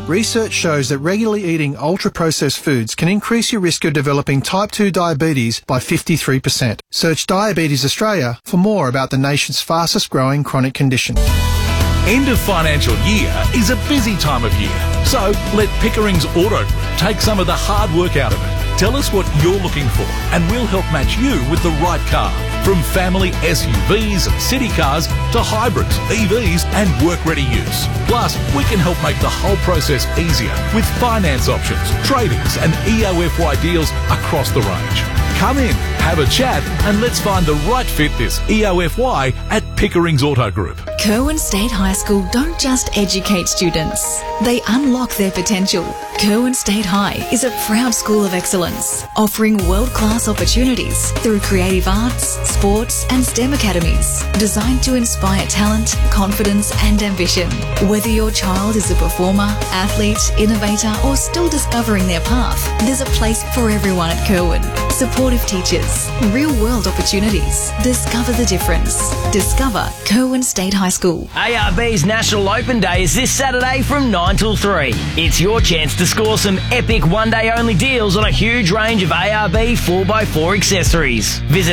Research shows that regularly eating ultra-processed foods can increase your risk of developing type 2 diabetes by 53%. Search Diabetes Australia for more about the nation's fastest growing chronic condition. End of financial year is a busy time of year, so let Pickering's Auto Group take some of the hard work out of it. Tell us what you're looking for and we'll help match you with the right car. From family SUVs and city cars to hybrids, EVs and work-ready use. Plus, we can help make the whole process easier with finance options, trade-ins and EOFY deals across the range. Come in, have a chat and let's find the right fit this EOFY at Pickering's Auto Group. Curwin State High School don't just educate students, they unlock their potential. Curwin State High is a proud school of excellence, offering world-class opportunities through creative arts, sports and STEM academies, designed to inspire talent, confidence and ambition. Whether your child is a performer, athlete, innovator or still discovering their path, there's a place for everyone at Curwin. Supportive teachers, real-world opportunities. Discover the difference. Discover Curwin State High School. ARB's National Open Day is this Saturday from 9 till 3. It's your chance to score some epic one-day-only deals on a huge range of ARB 4x4 accessories. Visit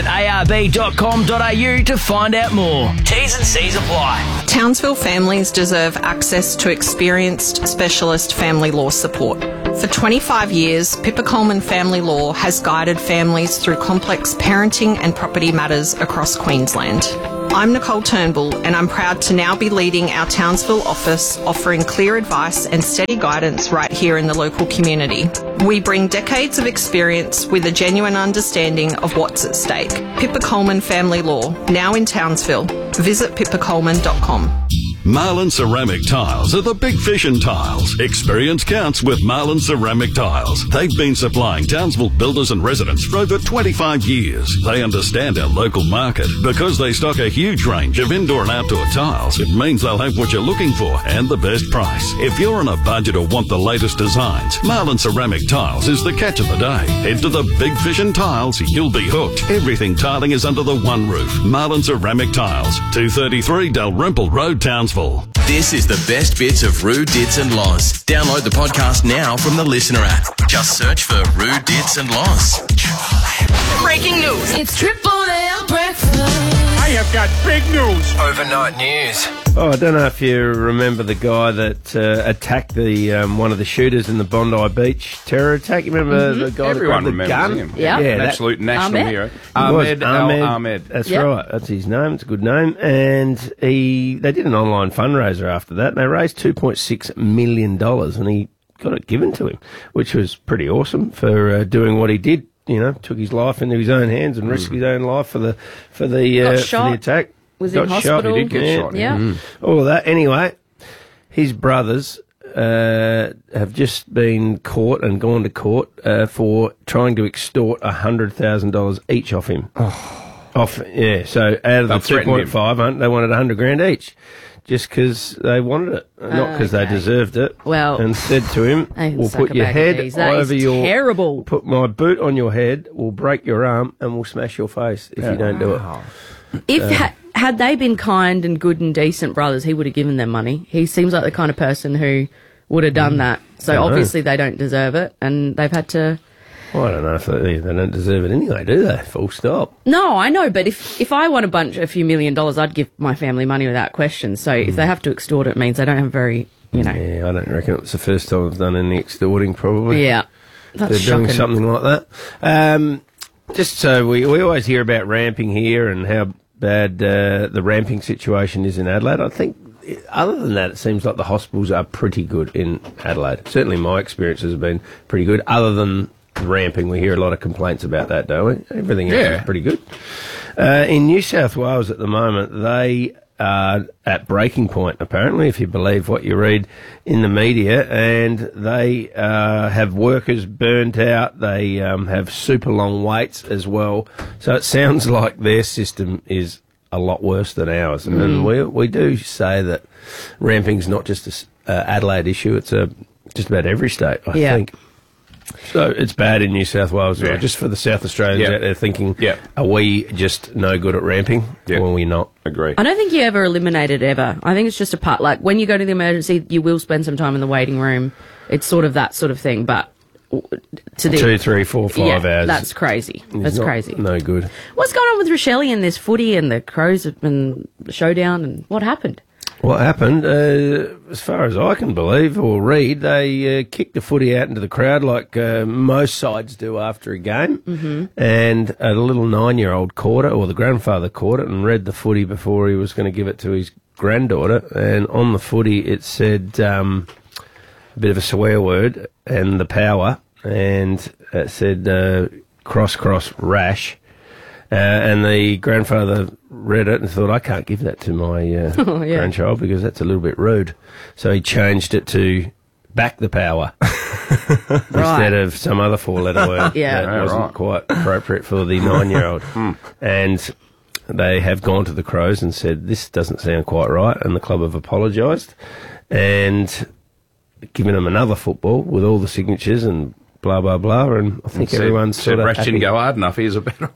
arb.com.au to find out more. T's and C's apply. Townsville families deserve access to experienced specialist family law support. For 25 years, Pippa Coleman Family Law has guided families through complex parenting and property matters across Queensland. I'm Nicole Turnbull and I'm proud to now be leading our Townsville office, offering clear advice and steady guidance right here in the local community. We bring decades of experience with a genuine understanding of what's at stake. Pippa Coleman Family Law, now in Townsville. Visit pippacoleman.com. Marlin Ceramic Tiles are the big fish in tiles. Experience counts with Marlin Ceramic Tiles. They've been supplying Townsville builders and residents for over 25 years. They understand our local market. Because they stock a huge range of indoor and outdoor tiles, it means they'll have what you're looking for and the best price. If you're on a budget or want the latest designs, Marlin Ceramic Tiles is the catch of the day. Head to the big fish in tiles, you'll be hooked. Everything tiling is under the one roof. Marlin Ceramic Tiles, 233 Dalrymple Road, Townsville. This is the best bits of Roo, Dits and Loz. Download the podcast now from the Listener app. Just search for Roo, Dits and Loz. Breaking news. It's Triple M breakfast. I have got big news. Overnight news. Oh, I don't know if you remember the guy that attacked the one of the shooters in the Bondi Beach terror attack. You remember the guy Everyone that grabbed the gun? him. Yeah, An absolute national hero. Ahmed. Ahmed. That's right. That's his name. It's a good name. And they did an online fundraiser after that. And they raised $2.6 million, and he got it given to him, which was pretty awesome for doing what he did. You know, took his life into his own hands and risked his own life for the attack. Was in hospital. He did get shot. Yeah. All of that. Anyway, his brothers have just been caught and gone to court for trying to extort $100,000 each off him. So out of the 2.5, they wanted $100,000 each. Just because they wanted it, not because they deserved it. Well, and said to him, "We'll put your head over your terrible. Put my boot on your head. We'll break your arm and we'll smash your face if you don't do it." If had they been kind and good and decent brothers, he would have given them money. He seems like the kind of person who would have done that. So obviously they don't deserve it, and they've had to. Well, I don't know if they don't deserve it anyway, do they? Full stop. No, I know, but if I won a few $1 million, I'd give my family money without question. So if they have to extort it, means they don't have very, Yeah, I don't reckon it's the first time I've done any extorting, probably. Yeah, that's They're shocking. doing something like that. Just so we always hear about ramping here and how bad the ramping situation is in Adelaide. I think other than that, it seems like the hospitals are pretty good in Adelaide. Certainly my experiences have been pretty good, other than ramping. We hear a lot of complaints about that, don't we? Everything else is pretty good. In New South Wales at the moment, they are at breaking point, apparently, if you believe what you read in the media, and they have workers burnt out. They have super long waits as well. So it sounds like their system is a lot worse than ours. And we do say that ramping's not just a Adelaide issue. It's just about every state, I think. So it's bad in New South Wales, right? Just for the South Australians out there thinking, are we just no good at ramping? Or are we not? Agree. I don't think you ever eliminate it ever. I think it's just a part. Like when you go to the emergency, you will spend some time in the waiting room. It's sort of that sort of thing, but to the 2, 3, 4, 5 hours. That's crazy. That's crazy. No good. What's going on with Rochelle and this footy and the Crows and the showdown and what happened? What happened, as far as I can believe or read, they kicked the footy out into the crowd like most sides do after a game, and a little 9-year-old caught it, or the grandfather caught it, and read the footy before he was going to give it to his granddaughter, and on the footy it said a bit of a swear word, and the power, and it said cross rash. And the grandfather read it and thought, I can't give that to my grandchild because that's a little bit rude. So he changed it to back the power instead of some other 4-letter word that wasn't quite appropriate for the 9-year-old. And they have gone to the Crows and said, this doesn't sound quite right, and the club have apologised and given them another football with all the signatures and blah, blah, blah, and I think everyone's sort of Rash didn't go hard enough, here's a better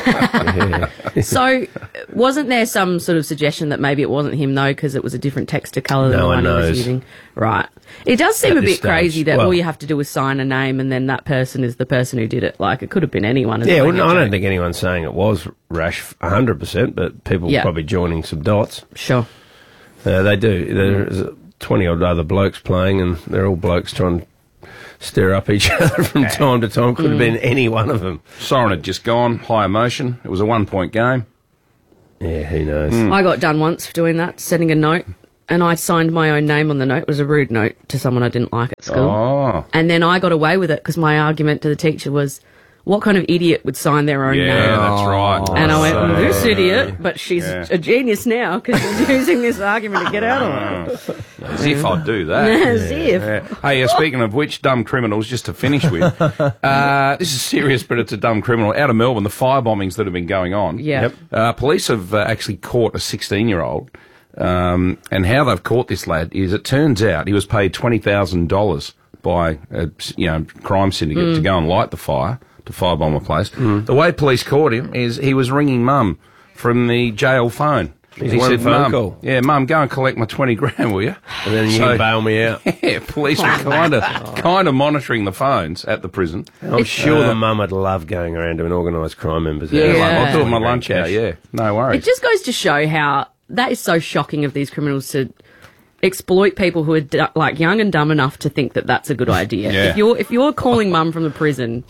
one. So, wasn't there some sort of suggestion that maybe it wasn't him, though, because it was a different texture colour than the one he was using? Right. It does seem a bit crazy that all you have to do is sign a name and then that person is the person who did it. Like, it could have been anyone. Yeah, well, I don't think anyone's saying it was Rash 100%, but people probably joining some dots. Sure. They do. There's 20-odd other blokes playing, and they're all blokes trying to stir up each other from time to time. Could have been any one of them. Siren had just gone, high emotion. It was a 1-point game. Yeah, who knows? I got done once for doing that, sending a note, and I signed my own name on the note. It was a rude note to someone I didn't like at school. Oh. And then I got away with it because my argument to the teacher was, what kind of idiot would sign their own name? Yeah, that's right. And I went, this idiot, but she's a genius now because she's using this argument to get out of it. As if I'd do that. As if. Hey, speaking of which, dumb criminals, just to finish with, this is serious, but it's a dumb criminal. Out of Melbourne, the fire bombings that have been going on. Yeah. Police have actually caught a 16-year-old, and how they've caught this lad is it turns out he was paid $20,000 by a crime syndicate to go and light the fire, to firebomb a place. The way police caught him is he was ringing Mum from the jail phone. He said, phone call. Yeah, Mum, go and collect my 20 grand, will you? And then you can bail me out. Yeah, police were kind of monitoring the phones at the prison. I'm sure the mum would love going around doing organised crime members. Yeah, I'll do it my lunch hour, no worries. It just goes to show how that is so shocking of these criminals to exploit people who are like young and dumb enough to think that that's a good idea. If you're calling Mum from the prison,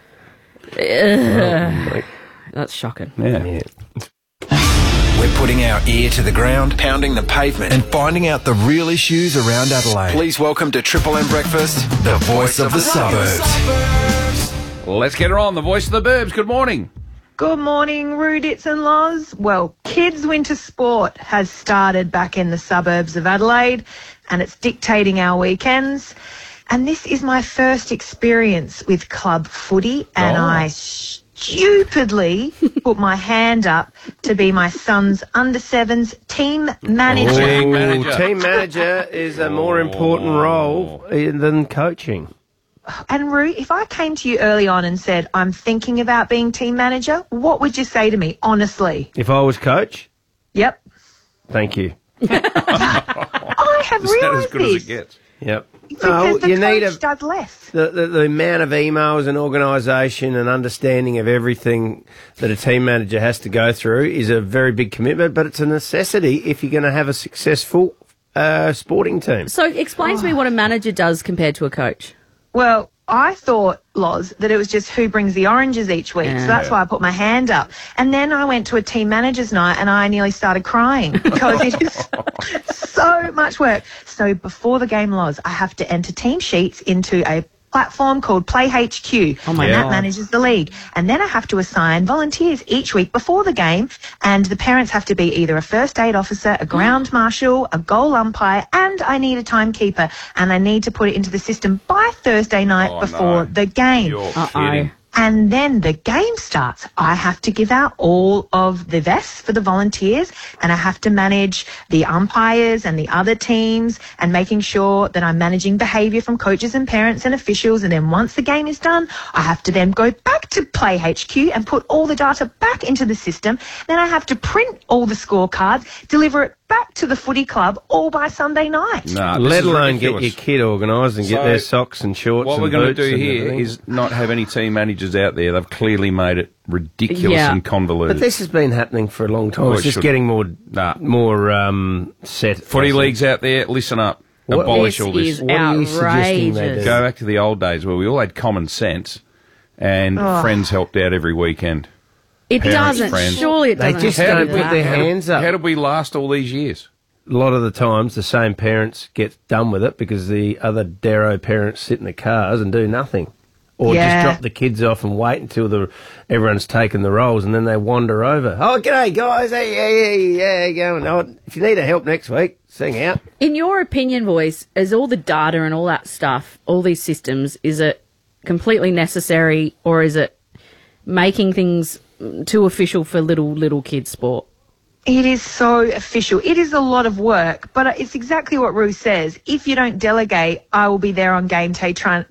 that's shocking. Yeah. We're putting our ear to the ground, pounding the pavement, and finding out the real issues around Adelaide. Please welcome to Triple M Breakfast, the voice of the suburbs. Let's get her on, the voice of the burbs. Good morning. Good morning, Rudits and Loz. Well, kids' winter sport has started back in the suburbs of Adelaide, and it's dictating our weekends. And this is my first experience with club footy, and I stupidly put my hand up to be my son's under-sevens team manager. Team manager is a more important role than coaching. And Roo, if I came to you early on and said, I'm thinking about being team manager, what would you say to me, honestly? If I was coach? Yep. Thank you. I have realised as good as it gets. Yep. Because the coach does less. The amount of emails and organisation and understanding of everything that a team manager has to go through is a very big commitment, but it's a necessity if you're going to have a successful sporting team. So explain to me what a manager does compared to a coach. Well, I thought, Loz, that it was just who brings the oranges each week. So that's why I put my hand up. And then I went to a team manager's night and I nearly started crying because it is so much work. So before the game, Loz, I have to enter team sheets into a platform called Play HQ. And that manages the league. And then I have to assign volunteers each week before the game, and the parents have to be either a first aid officer, a ground marshal, a goal umpire, and I need a timekeeper, and I need to put it into the system by Thursday night before the game. You're kidding. And then the game starts. I have to give out all of the vests for the volunteers, and I have to manage the umpires and the other teams and making sure that I'm managing behaviour from coaches and parents and officials. And then once the game is done, I have to then go back to Play HQ and put all the data back into the system. Then I have to print all the scorecards, deliver it back to the footy club all by Sunday night. Let alone get your kid organised and get their socks and shorts. What and we're going to do here here is not have any team managers out there. They've clearly made it ridiculous and convoluted. But this has been happening for a long time. Oh, it's just getting more set. Footy leagues out there, listen up. Abolish all this. What are you suggesting they do? Go back to the old days where we all had common sense and friends helped out every weekend. It doesn't. Surely it doesn't. They just don't put their hands up. How did we last all these years? A lot of the times, the same parents get done with it because the other Darrow parents sit in the cars and do nothing. Or just drop the kids off and wait until everyone's taken the roles, and then they wander over. Oh, g'day, guys. Hey, going? Oh, if you need help next week, sing out. In your opinion, Voice, is all the data and all that stuff, all these systems, is it completely necessary, or is it making things too official for little kids' sport? It is so official. It is a lot of work, but it's exactly what Rue says. If you don't delegate, I will be there on game day trying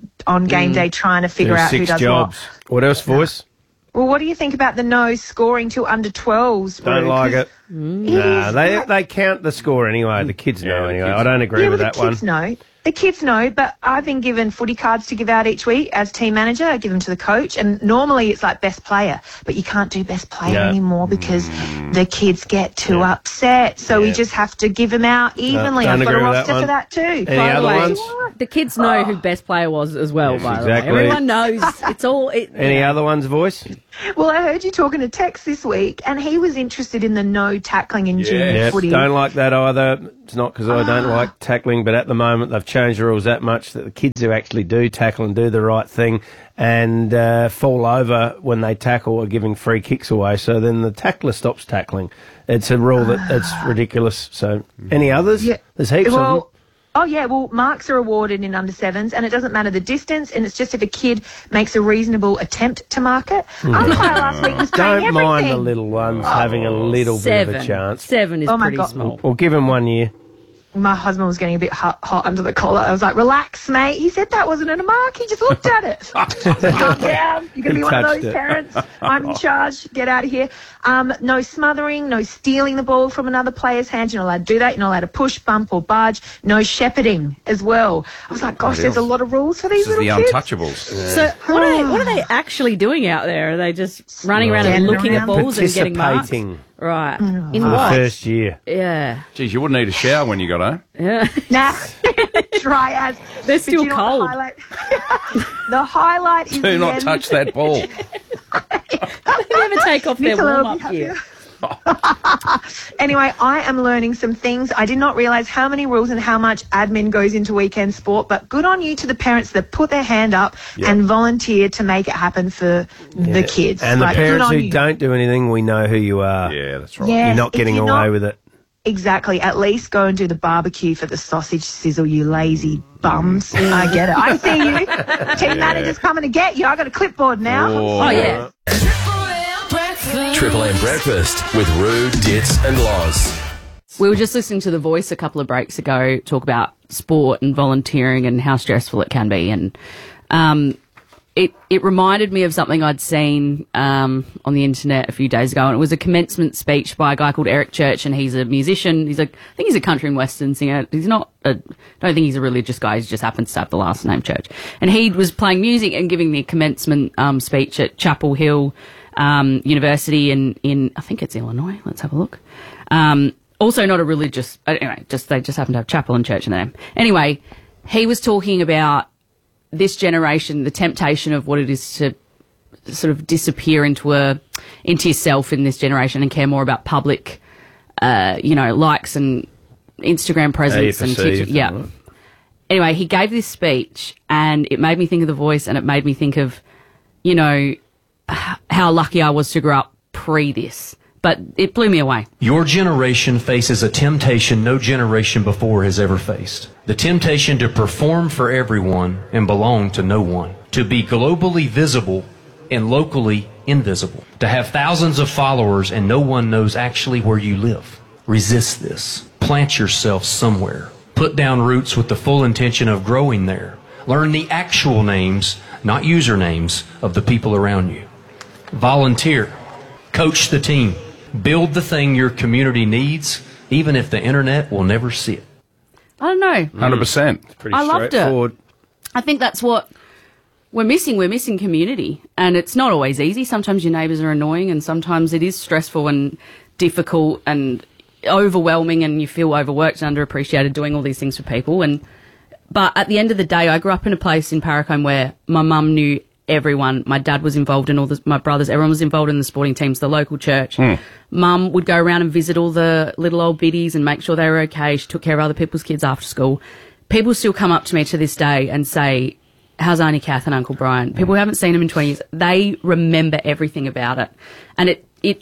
to figure out who does jobs. What else, Voice? Well, what do you think about the no scoring till under 12s? Don't like it. Nah, they count the score anyway. The kids know anyway. I don't agree with that one. The kids know, but I've been given footy cards to give out each week as team manager. I give them to the coach, and normally it's like best player, but you can't do best player anymore because the kids get too upset. So we just have to give them out evenly. I've got a roster for that too. Any other ones? The kids know who best player was as well, by the way. Everyone knows. It's all... Any other ones, Voice? Well, I heard you talking to Tex this week, and he was interested in the no tackling in junior footy. Don't like that either. It's not because I don't like tackling, but at the moment they've changed the rules that much that the kids who actually do tackle and do the right thing and fall over when they tackle are giving free kicks away. So then the tackler stops tackling. It's a rule that's ridiculous. So any others? Yeah. There's heaps of them. Oh, yeah, well, marks are awarded in under 7s, and it doesn't matter the distance, and it's just if a kid makes a reasonable attempt to mark it. Umpire last week was paying everything. Don't mind the little ones having a little bit of a chance. 7 is pretty small. Or give them 1 year. My husband was getting a bit hot under the collar. I was like, relax, mate. He said that wasn't a mark. He just looked at it. Calm down. You're going to be one of those parents. I'm in charge. Get out of here. No smothering, no stealing the ball from another player's hand. You're not allowed to do that. You're not allowed to push, bump or barge. No shepherding as well. I was like, gosh, there's a lot of rules for these little kids. This is the Untouchables. Yeah. So what are they actually doing out there? Are they just running around and looking at balls and getting marks? Right. In what? First year. Yeah. Geez, you wouldn't need a shower when you got home. Yeah. Nah. Dry as. They're still cold. The highlight is do not touch that ball. They never take off their warm-up gear. Anyway, I am learning some things. I did not realise how many rules and how much admin goes into weekend sport, but good on you to the parents that put their hand up and volunteer to make it happen for the kids. And the parents who don't do anything, we know who you are. Yeah, that's right. Yes, you're not getting away with it. Exactly. At least go and do the barbecue for the sausage sizzle, you lazy bums. I get it. I see you. Team manager's coming to get you. I got a clipboard now. Oh yeah. Triple M Breakfast with Rue, Ditz and Loz. We were just listening to The Voice a couple of breaks ago talk about sport and volunteering and how stressful it can be. And it reminded me of something I'd seen on the internet a few days ago, and it was a commencement speech by a guy called Eric Church, and he's a musician. I think he's a country and western singer. I don't think he's a religious guy. He just happens to have the last name Church. And he was playing music and giving the commencement speech at Chapel Hill University in I think it's Illinois. Let's have a look. Also not a religious, anyway, they just happen to have chapel and church in their name. Anyway, he was talking about this generation, the temptation of what it is to sort of disappear into yourself in this generation and care more about public, likes and Instagram presence and TikTok. Yeah. Anyway, he gave this speech and it made me think of The Voice, and it made me think of, how lucky I was to grow up pre this. But it blew me away. Your generation faces a temptation no generation before has ever faced. The temptation to perform for everyone and belong to no one. To be globally visible and locally invisible. To have thousands of followers and no one knows actually where you live. Resist this. Plant yourself somewhere. Put down roots with the full intention of growing there. Learn the actual names, not usernames, of the people around you. Volunteer. Coach the team. Build the thing your community needs, even if the internet will never see it. I don't know. 100%. Pretty I loved straightforward. it. I think that's what we're missing. We're missing community. And it's not always easy. Sometimes your neighbours are annoying and sometimes it is stressful and difficult and overwhelming and you feel overworked and underappreciated doing all these things for people. But at the end of the day, I grew up in a place in Paracombe where my mum knew everyone. My dad was involved in my brothers, everyone was involved in the sporting teams, the local church. Mum would go around and visit all the little old biddies and make sure they were okay. She took care of other people's kids after school. People still come up to me to this day and say, how's Auntie Kath and Uncle Brian? People who haven't seen them in 20 years, they remember everything about it. And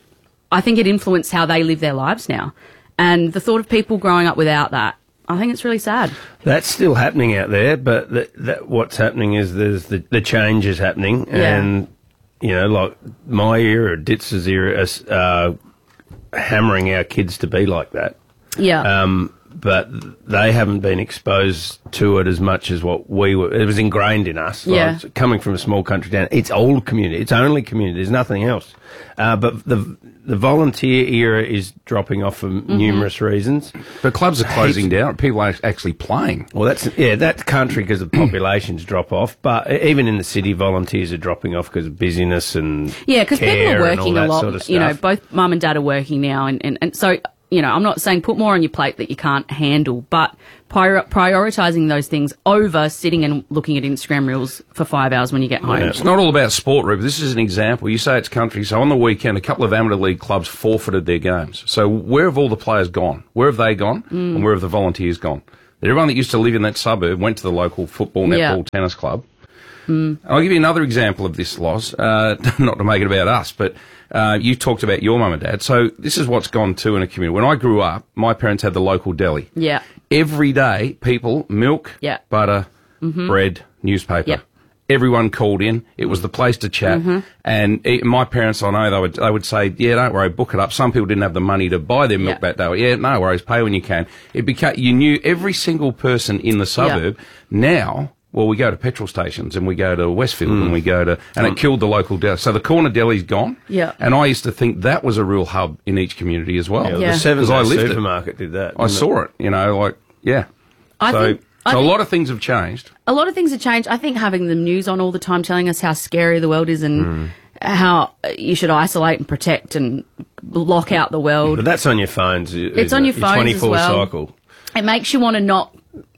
I think it influenced how they live their lives now. And the thought of people growing up without that, I think it's really sad. That's still happening out there, but what's happening is there's the change is happening. Yeah. And, you know, like my era, Ditz's era, is hammering our kids to be like that. Yeah. But they haven't been exposed to it as much as what we were. It was ingrained in us. Yeah. Like, coming from a small country town, it's all community. It's only community. There's nothing else. But the volunteer era is dropping off for numerous reasons. But clubs are closing down. People are actually playing. Well, that's country because the populations drop off. But even in the city, volunteers are dropping off because of busyness and because people are working a lot. Sort of you know, both mum and dad are working now, and so. You know, I'm not saying put more on your plate that you can't handle, but prioritising those things over sitting and looking at Instagram reels for 5 hours when you get home. Yeah, it's not all about sport, Ruben. This is an example. You say it's country. So on the weekend, a couple of amateur league clubs forfeited their games. So where have all the players gone? Where have they gone? And where have the volunteers gone? Everyone that used to live in that suburb went to the local football, netball, tennis club. I'll give you another example of this, Loz, not to make it about us, but you talked about your mum and dad. So this is what's gone to in a community. When I grew up, my parents had the local deli. Yeah. Every day, people, milk, butter, bread, newspaper. Yep. Everyone called in. It was the place to chat. And my parents, I know, they would say, yeah, don't worry, book it up. Some people didn't have the money to buy their milk that day. Yeah, no worries, pay when you can. It became, you knew every single person in the suburb. Now, well, we go to petrol stations and we go to Westfield and we go to, and it killed the local deli. So the corner deli's gone. Yeah. And I used to think that was a real hub in each community as well. The Seven supermarket did that. I saw it, you know, like, yeah. I think a lot of things have changed. A lot of things have changed. I think having the news on all the time telling us how scary the world is and how you should isolate and protect and lock out the world. But that's on your phones. It's on your phones 24 as well. cycle. It makes you want to not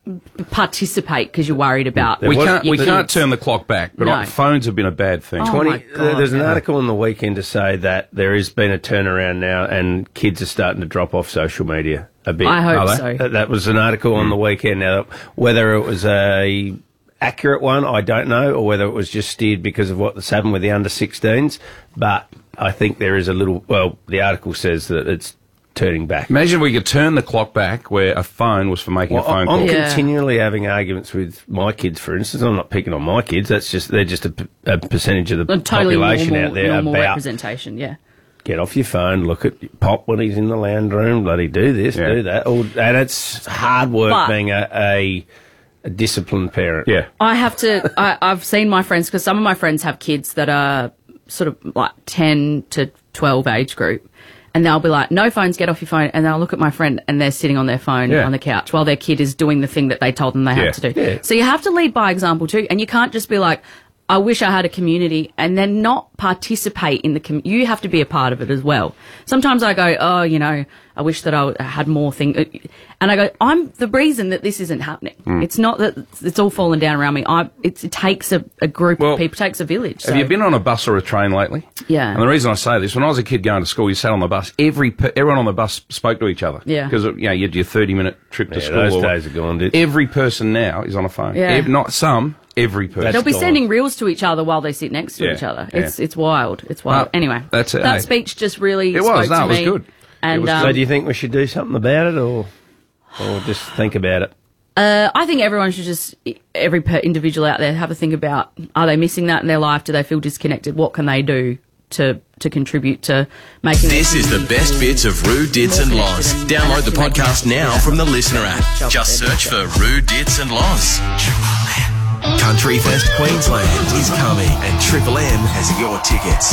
participate because you're worried about. We can't turn the clock back, but phones have been a bad thing. There's an article on the weekend to say that there has been a turnaround now, and kids are starting to drop off social media a bit. I hope so. That was an article on the weekend. Now, whether it was a accurate one, I don't know, or whether it was just steered because of what's happened with the under-16s. But I think there is a little. Well, the article says that it's turning back. Imagine we could turn the clock back where a phone was for making a phone call. I'm continually having arguments with my kids, for instance. I'm not picking on my kids. They're just a percentage of the population out there normal about representation. Yeah. Get off your phone, look at Pop when he's in the lounge room, bloody do this, do that. And it's hard work being a disciplined parent. Yeah. I have to, I've seen my friends, because some of my friends have kids that are sort of like 10 to 12 age group. And they'll be like, no phones, get off your phone. And they'll look at my friend and they're sitting on their phone on the couch while their kid is doing the thing that they told them they had to do. Yeah. So you have to lead by example too. And you can't just be like, I wish I had a community, and then not participate in the community. You have to be a part of it as well. Sometimes I go, oh, you know, I wish that I had more things. And I go, I'm the reason that this isn't happening. It's not that it's all fallen down around me. It takes a group of people, it takes a village. Have you been on a bus or a train lately? Yeah. And the reason I say this, when I was a kid going to school, you sat on the bus, everyone on the bus spoke to each other. Yeah. Because, you know, you had your 30-minute trip to school. Those days are gone, dude. Every person now is on a phone. Yeah. Not some. Every person. They'll be sending reels to each other while they sit next to each other. It's wild. It's wild. Anyway, that's it. That speech just really it spoke was. to it me. was good. And so do you think we should do something about it, or just think about it? I think everyone should every individual out there, have a think about, are they missing that in their life? Do they feel disconnected? What can they do to contribute to making This is the best bits of Roo, Dits and Loz. Download the podcast now from the Listener app. Just search for Roo, Dits and Loz. Country Fest Queensland is coming and Triple M has your tickets.